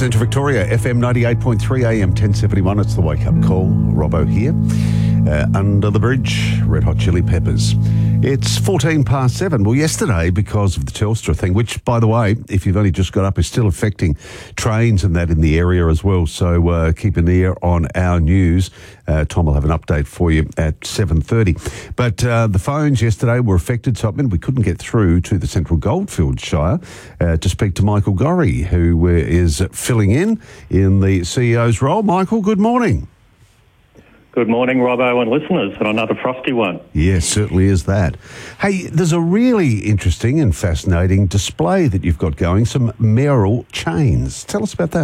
Central Victoria, FM 98.3 AM 1071. It's the Wake Up Call. Robbo here. Under the Bridge, Red Hot Chili Peppers. It's 7:14. Well, yesterday, because of the Telstra thing, which, by the way, if you've only just got up, is still affecting trains and that in the area as well. So keep an ear on our news. Tom will have an update for you at 7:30. But the phones yesterday were affected, so it meant we couldn't get through to the Central Goldfields Shire to speak to Michael Gorrie, who is filling in the CEO's role. Michael, good morning. Good morning, Robbo and listeners, and another frosty one. Yes, certainly is that. Hey, there's a really interesting and fascinating display that you've got going, some mayoral chains. Tell us about that.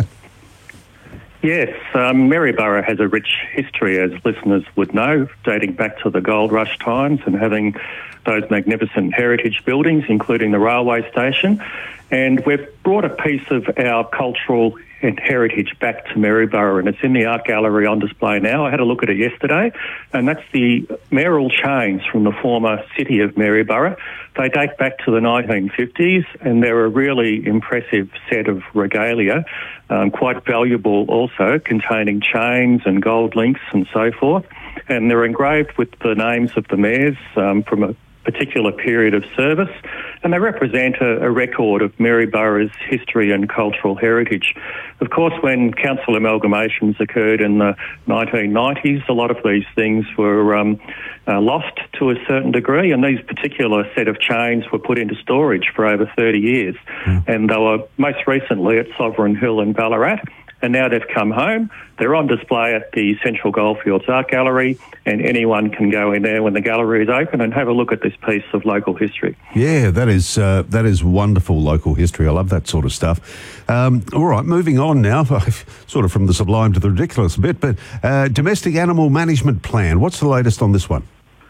Yes, Maryborough has a rich history, as listeners would know, dating back to the gold rush times and having those magnificent heritage buildings, including the railway station. And we've brought a piece of our cultural and heritage back to Maryborough, and it's in the art gallery on display now. I had a look at it yesterday, and that's the mayoral chains from the former city of Maryborough. They date back to the 1950s, and they're a really impressive set of regalia, quite valuable also, containing chains and gold links and so forth. And they're engraved with the names of the mayors from a particular period of service, and they represent a record of Maryborough's history and cultural heritage. Of course, when council amalgamations occurred in the 1990s, a lot of these things were lost to a certain degree, and these particular set of chains were put into storage for over 30 years. And they were most recently at Sovereign Hill in Ballarat, and now they've come home. They're on display at the Central Goldfields Art Gallery, and anyone can go in there when the gallery is open and have a look at this piece of local history. Yeah, that is wonderful local history. I love that sort of stuff. All right, moving on now, sort of from the sublime to the ridiculous a bit, but domestic animal management plan. What's the latest on this one?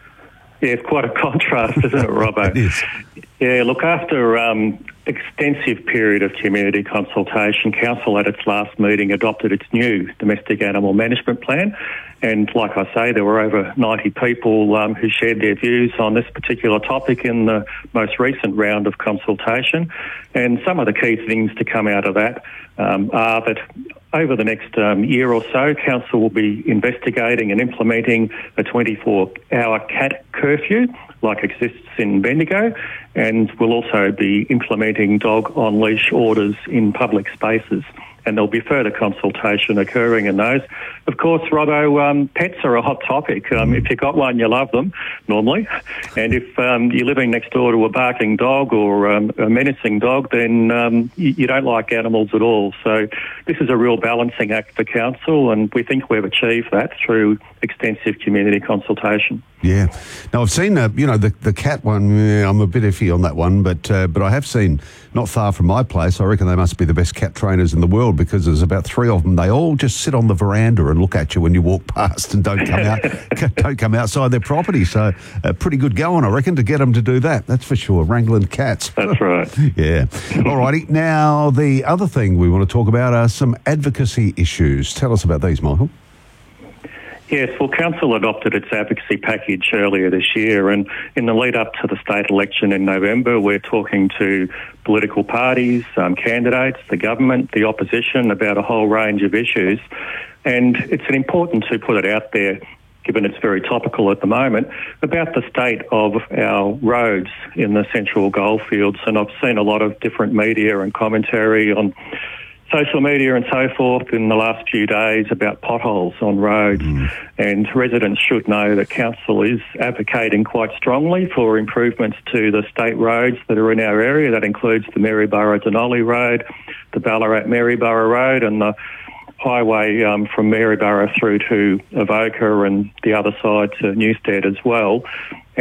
Yeah, it's quite a contrast, isn't it, Robbo? It is. Yeah, look, after extensive period of community consultation, Council at its last meeting adopted its new domestic animal management plan. And like I say, there were over 90 people who shared their views on this particular topic in the most recent round of consultation. And some of the key things to come out of that are that over the next year or so, Council will be investigating and implementing a 24-hour cat curfew like exists in Bendigo, and we'll also be implementing dog on-leash orders in public spaces. And there'll be further consultation occurring in those. Of course, Robbo, pets are a hot topic. If you've got one, you love them, normally. And if you're living next door to a barking dog or a menacing dog, then you don't like animals at all. So this is a real balancing act for Council, and we think we've achieved that through extensive community consultation. Yeah. Now, I've seen, the cat one. I'm a bit iffy on that one, but I have seen, not far from my place, I reckon they must be the best cat trainers in the world, because there's about 3 of them. They all just sit on the veranda and look at you when you walk past and don't come outside their property. So pretty good going, I reckon, to get them to do that. That's for sure. Wrangling cats. That's right. Yeah. All righty. Now, the other thing we want to talk about are some advocacy issues. Tell us about these, Michael. Yes, well, Council adopted its advocacy package earlier this year, and in the lead up to the state election in November, we're talking to political parties, candidates, the government, the opposition about a whole range of issues. And it's important to put it out there, given it's very topical at the moment, about the state of our roads in the Central Goldfields. And I've seen a lot of different media and commentary on social media and so forth in the last few days about potholes on roads. And residents should know that Council is advocating quite strongly for improvements to the state roads that are in our area. That includes the Maryborough-Denali Road, the Ballarat-Maryborough Road, and the highway from Maryborough through to Avoca and the other side to Newstead as well.